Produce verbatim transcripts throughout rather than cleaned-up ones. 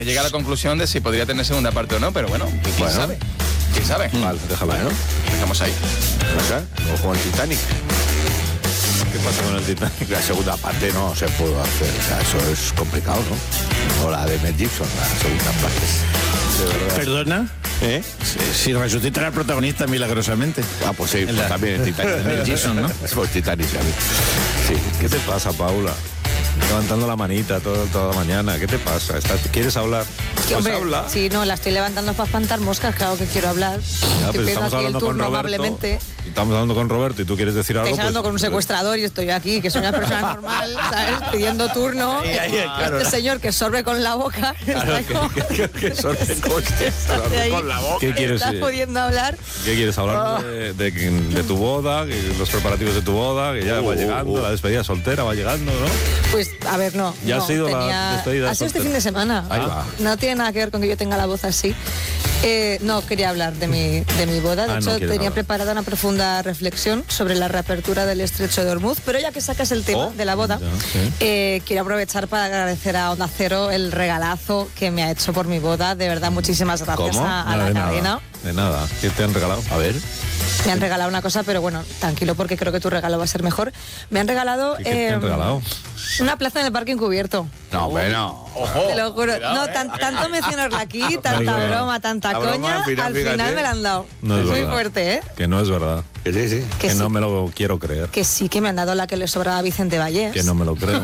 Llega a la conclusión de si podría tener segunda parte o no, pero bueno, ¿quién Bueno. sabe? ¿Quién sabe? Vale, déjame, ¿no? Dejamos ahí. Acá, o con el Titanic. ¿Qué pasa con el Titanic? La segunda parte no se puede hacer, o sea, eso es complicado, ¿no? O la de Mel Gibson, la segunda parte. De verdad. ¿Perdona? ¿Eh? Si resucita era protagonista milagrosamente. Ah, pues sí, pues la- también el Titanic. Mel Gibson, ¿no? Pues Titanic, sí. Sí. ¿Qué te pasa, Paula? Levantando la manita todo, toda la mañana. ¿Qué te pasa? ¿Estás- ¿Quieres hablar? Que, Pues hombre, habla. sí, no, la estoy levantando para espantar moscas, claro que quiero hablar. Ya, Estoy pues pidiendo estamos aquí el hablando con turno Roberto. amablemente. Estamos hablando con Roberto y tú quieres decir algo. Estáis hablando pues, con un secuestrador y estoy aquí, que soy una persona normal, ¿sabes? Pidiendo turno. Ahí, ahí, claro. Este señor que sorbe con la boca. Claro, está como- que, que, que son de coches, ahí. con la boca. ¿Qué quieres, ¿Estás eh? pudiendo hablar? ¿Qué quieres hablar de, de, de tu boda, que los preparativos de tu boda, que ya Uh, va llegando, uh, uh. la despedida soltera va llegando, ¿no? Pues, a ver, no. Ya no, ha sido la tenía- despedida Ha sido este soltera. fin de semana. Ahí va. No tiene nada que ver con que yo tenga la voz así. Eh, no, quería hablar de mi, de mi boda. De Ah, no hecho, quieres tenía hablar. preparada una profunda reflexión sobre la reapertura del Estrecho de Hormuz, pero ya que sacas el tema Oh, de la boda, ya, sí. eh, quiero aprovechar para agradecer a Onda Cero el regalazo que me ha hecho por mi boda. De verdad, muchísimas gracias ¿Cómo? a, a Nada, la de cadena. nada. De nada. ¿Qué te han regalado? A ver. Me han regalado una cosa, pero bueno, tranquilo porque creo que tu regalo va a ser mejor. Me han regalado, ¿Qué, qué te han eh, regalado? una plaza en el parque encubierto. No, bueno. Ojo. Te lo juro. Cuidado, no, eh. tan- tanto mencionarla aquí, tanta Cuidado. broma, tanta La broma, coña, al final, al fíjate. final me la han dado. No es Muy verdad. fuerte, ¿eh? Que no es verdad. Que sí, sí. Que Que sí, no me lo quiero creer. que sí, que me han dado la que le sobraba a Vicente Vallés. Que no me lo creo.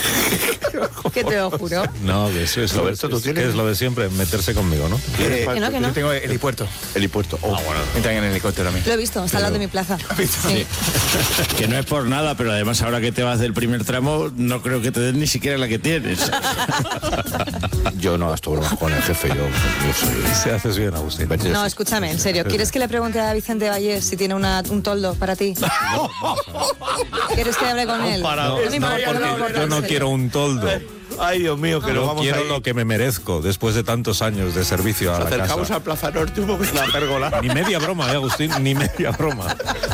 Que te lo juro. No, que eso es, lo, Roberto, ¿tú es- tienes? que es lo de siempre, meterse conmigo, ¿no? Eh, Que no, que no. Yo tengo el helipuerto. Helipuerto. Oh, bueno. Entran en el helicóptero a mí. Lo he visto, está al lado de mi plaza. Sí. Que no es por nada, pero además ahora que te vas del primer tramo, no creo que te den ni siquiera la que tienes. Yo no gasto bromas con el jefe, yo, yo soy... Se haces bien, Agustín. No, escúchame, en serio. ¿Quieres que le pregunte a Vicente Vallés si tiene una, un toldo para ti? ¿Quieres que hable con él? No, No me no, importa, no me porque importa, yo en no serio. quiero un toldo. Ay, Dios mío, que Yo nos vamos quiero a ir. lo que me merezco después de tantos años de servicio a Nos la acercamos casa. a Plaza Norte un momento. La pérgola. Ni media broma, ¿eh, Agustín? Ni media broma.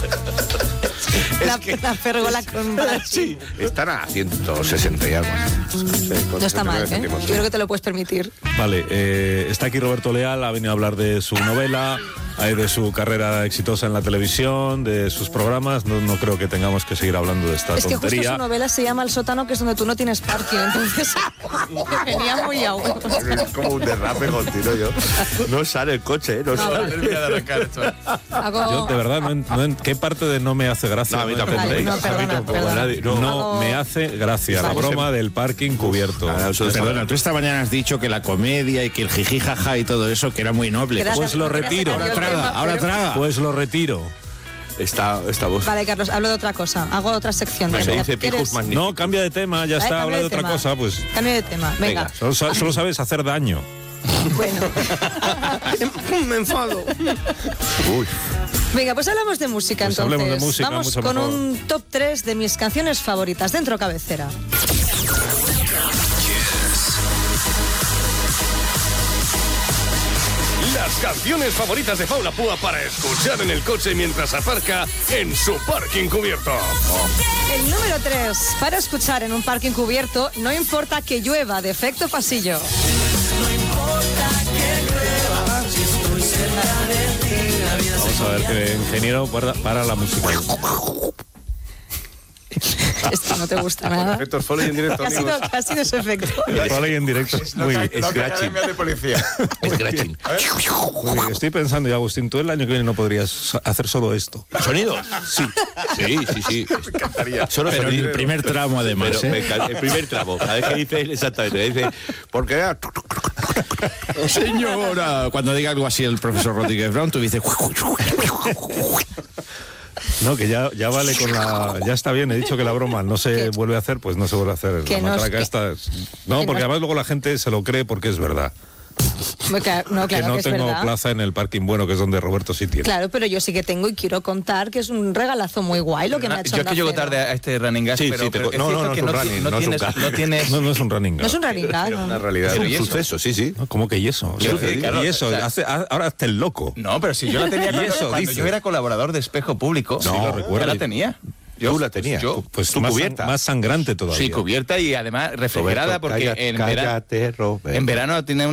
La, la pérgola con Sí, están a ciento sesenta y algo. No está mal, ¿eh? Yo creo que te lo puedes permitir. Vale, eh, está aquí Roberto Leal, ha venido a hablar de su novela, eh, de su carrera exitosa en la televisión, de sus programas. No, no creo que tengamos que seguir hablando de esta Es que justo tontería. su novela se llama El sótano, que es donde tú no tienes parking, entonces me venía muy a huevo. Es como un derrape continuo yo. No sale el coche, ¿eh? No, No, sale. Termina de arrancar esto. Hago... Yo, de verdad, no, en- no en- ¿qué parte de no me hace gracia? No, a mí no tampoco. entendéis? Vale, no, perdona, A mí tampoco, perdona. nadie, no. No Hago- me hace gracia la Vale. broma del parking cubierto. Ah, eso está- Perdona, tú esta mañana has dicho que la comedia y que el jiji jaja y todo eso, que era muy noble. Gracias, Pues lo gracias, retiro. gracias, Ahora traga, tema, ahora pero- traga. Pues lo retiro. Esta, esta voz. Vale, Carlos, hablo de otra cosa. Hago otra sección. Se Venga, dice ¿quieres? pijos magníficos. No, cambia de tema, ya Vale, está, cambio habla de otra tema. cosa, pues. Cambio de tema, venga. Venga, solo, sa- solo sabes hacer daño. Bueno. Me enfado. Uy. Venga, pues hablamos de música Pues entonces. hablemos de música, Vamos mucho con mejor. un top tres de mis canciones favoritas dentro cabecera. Las canciones favoritas de Paula Púa para escuchar en el coche mientras aparca en su parking cubierto. El número tres, para escuchar en un parking cubierto, no importa que llueva, de Efecto Pasillo. Vamos a ver que ingeniero para, para la música. Esto no te gusta nada. Efectos foley en directo, ¿Qué ha sido, amigos. qué ha sido ese efecto? Vale, en directo. Muy bien. Scratching. de policía. Scratching. Muy bien. Estoy pensando, ya, Agustín, tú el año que viene no podrías hacer solo esto. ¿Sonido? Sí. Sí, sí, sí. Me encantaría. Solo Pero en sonido. el primer tramo, además, Pero me ¿eh? encanta- el primer tramo. Cada vez que dice exactamente, dice, porque era... Señora, cuando diga algo así el profesor Rodríguez Brown, tú dices... No, que ya, ya vale con la... Ya está bien, he dicho que la broma no se ¿Qué? vuelve a hacer, pues no se vuelve a hacer. Que La no es matraca que- esta es- No, que porque no- además luego la gente se lo cree porque es verdad. No, claro que no que es tengo verdad. plaza en el parking bueno, que es donde Roberto sí tiene. Claro, pero yo sí que tengo y quiero contar que es un regalazo muy guay lo que me ha hecho Yo es que Onda llego Cero. tarde a este running gas, Sí, pero, sí, te pero co- es no, cierto no, no que es un no, running, no no es un tienes, gas. no tienes... No, no es un running. No es un raringa, Una no. realidad, es Pero un ¿y eso? suceso, sí, sí. No, ¿cómo que y eso? Yo Sí, sí, claro, y eso, o sea- hace- a- ahora hazte el loco. No, pero si yo la tenía ¿Y cuando, eso cuando dices? yo era colaborador de Espejo Público. Sí, lo recuerdo. Yo la tenía. Yo, Tú la tenías. Yo, Pues Tú más, cubierta. más sangrante todavía. sí, cubierta y además refrigerada Roberto, porque cállate, en, vera- cállate, Roberto. en verano tiene